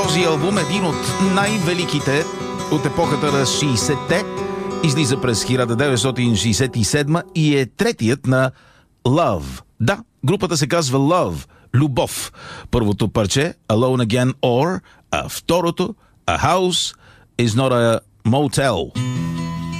Този албум е един от най-великите от епохата на 60-те. Излиза през 1967 и е третият на Love. Да, групата се казва Love, Любов. Първото парче Alone Again Or, а второто A House Is Not a Motel.